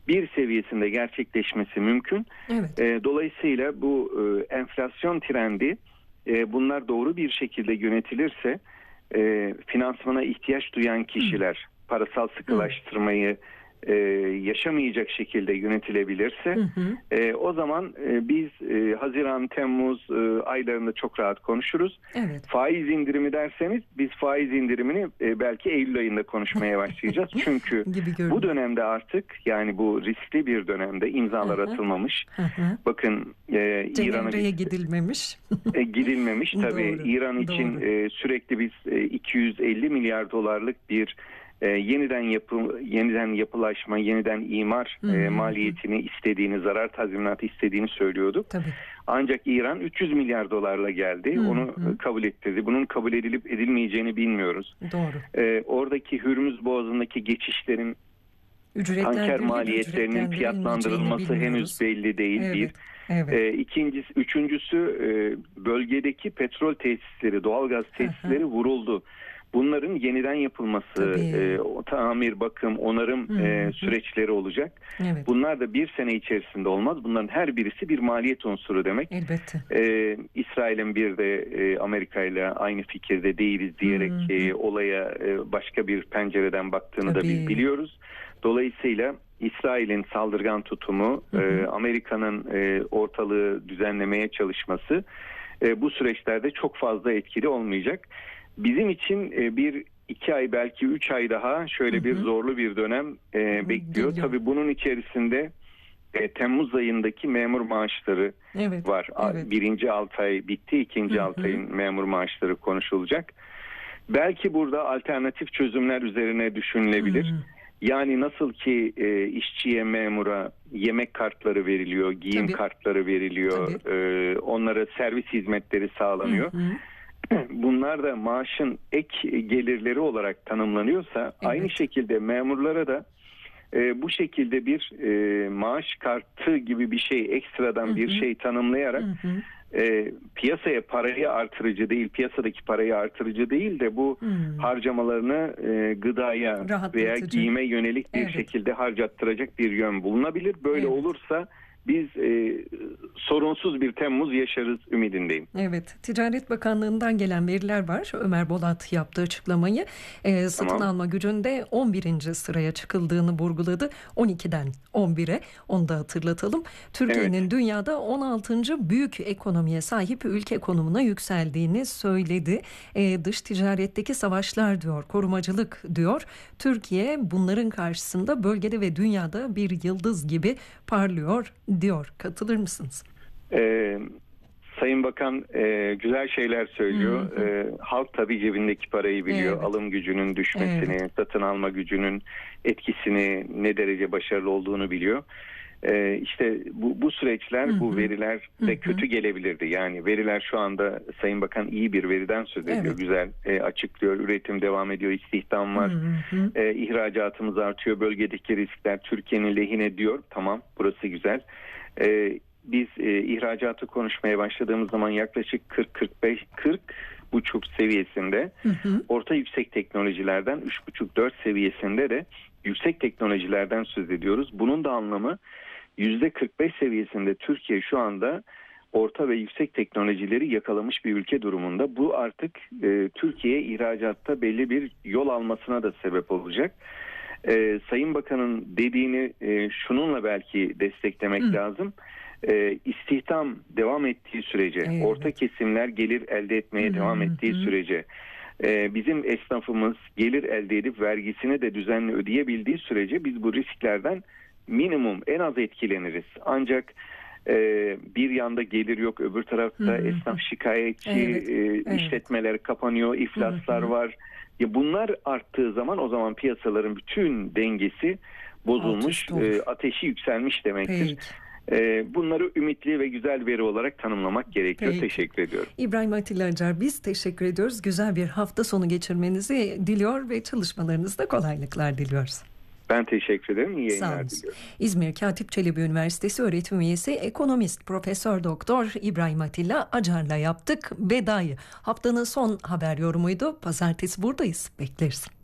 bir seviyesinde gerçekleşmesi mümkün. Evet. Dolayısıyla bu enflasyon trendi bunlar doğru bir şekilde yönetilirse finansmana ihtiyaç duyan kişiler parasal sıkılaştırmayı yaşamayacak şekilde yönetilebilirse o zaman biz Haziran, Temmuz aylarında çok rahat konuşuruz. Evet. Faiz indirimi derseniz biz faiz indirimini belki Eylül ayında konuşmaya başlayacağız. Çünkü bu dönemde artık, yani bu riskli bir dönemde imzalar atılmamış. Bakın İran'a gidilmemiş. Gidilmemiş tabii. Doğru, İran için sürekli biz 250 milyar dolarlık bir yeniden yapılaşma, yeniden imar maliyetini istediğini, zarar tazminatı istediğini söylüyorduk. Tabii. Ancak İran 300 milyar dolarla geldi. Onu kabul ettirdi. Bunun kabul edilip edilmeyeceğini bilmiyoruz. Doğru. Oradaki Hürmüz Boğazı'ndaki geçişlerin tanker maliyetlerinin fiyatlandırılması henüz belli değil. Evet. Üçüncüsü bölgedeki petrol tesisleri, doğalgaz tesisleri vuruldu. Bunların yeniden yapılması, tamir, bakım, onarım süreçleri olacak. Evet. Bunlar da bir sene içerisinde olmaz. Bunların her birisi bir maliyet unsuru demek. Elbette. İsrail'in bir de Amerika ile aynı fikirde değiliz diyerek olaya başka bir pencereden baktığını da biz biliyoruz. Dolayısıyla İsrail'in saldırgan tutumu, Amerika'nın ortalığı düzenlemeye çalışması bu süreçlerde çok fazla etkili olmayacak. Bizim için 1-2 ay, belki 3 ay daha şöyle bir zorlu bir dönem bekliyor. Tabii bunun içerisinde Temmuz ayındaki memur maaşları var. Birinci 6 ay bitti, ikinci 6 ayın memur maaşları konuşulacak. Belki burada alternatif çözümler üzerine düşünülebilir. Yani nasıl ki işçiye, memura yemek kartları veriliyor, giyim kartları veriliyor, onlara servis hizmetleri sağlanıyor. Bunlar da maaşın ek gelirleri olarak tanımlanıyorsa aynı şekilde memurlara da bu şekilde bir maaş kartı gibi bir şey, ekstradan bir şey tanımlayarak piyasaya parayı artırıcı değil, piyasadaki parayı artırıcı değil de bu harcamalarını gıdaya veya giyime yönelik bir şekilde harcattıracak bir yön bulunabilir. Böyle olursa biz sorunsuz bir Temmuz yaşarız ümidindeyim. Evet, Ticaret Bakanlığı'ndan gelen veriler var. Ömer Bolat yaptığı açıklamayı satın alma gücünde 11. sıraya çıkıldığını vurguladı. 12'den 11'e, onu da hatırlatalım. Türkiye'nin dünyada 16. büyük ekonomiye sahip ülke konumuna yükseldiğini söyledi. Dış ticaretteki savaşlar diyor, korumacılık diyor. Türkiye bunların karşısında bölgede ve dünyada bir yıldız gibi parlıyor diyor. Katılır mısınız? Sayın Bakan güzel şeyler söylüyor. Halk tabii cebindeki parayı biliyor. Alım gücünün düşmesini, satın alma gücünün etkisini, ne derece başarılı olduğunu biliyor. İşte bu süreçler, bu veriler de kötü gelebilirdi. Yani veriler şu anda, Sayın Bakan iyi bir veriden söz ediyor. Güzel açıklıyor. Üretim devam ediyor. İstihdam var. İhracatımız artıyor. Bölgedeki riskler Türkiye'nin lehine diyor. Tamam, burası güzel. Biz ihracatı konuşmaya başladığımız zaman yaklaşık 40-45-40,5 seviyesinde, orta yüksek teknolojilerden 3,5-4 seviyesinde de yüksek teknolojilerden söz ediyoruz. Bunun da anlamı %45 seviyesinde Türkiye şu anda orta ve yüksek teknolojileri yakalamış bir ülke durumunda. Bu artık Türkiye ihracatta belli bir yol almasına da sebep olacak. Sayın Bakan'ın dediğini şununla belki desteklemek lazım. İstihdam devam ettiği sürece, orta kesimler gelir elde etmeye devam ettiği sürece, bizim esnafımız gelir elde edip vergisini de düzenli ödeyebildiği sürece biz bu risklerden minimum en az etkileniriz. Ancak bir yanda gelir yok, öbür tarafta esnaf şikayetçi, işletmeler kapanıyor, iflaslar var. Ya bunlar arttığı zaman, o zaman piyasaların bütün dengesi bozulmuş, ateşi yükselmiş demektir. Bunları ümitli ve güzel veri olarak tanımlamak gerekiyor. Teşekkür ediyorum. İbrahim Atilla Acar, biz teşekkür ediyoruz. Güzel bir hafta sonu geçirmenizi diliyor ve çalışmalarınızda kolaylıklar diliyoruz. Ben teşekkür ederim. İyi yayınlar diliyorum. İzmir Katip Çelebi Üniversitesi öğretim üyesi ekonomist Profesör Doktor İbrahim Atilla Acar'la yaptık vedayı. Haftanın son haber yorumuydu. Pazartesi buradayız. Bekleriz.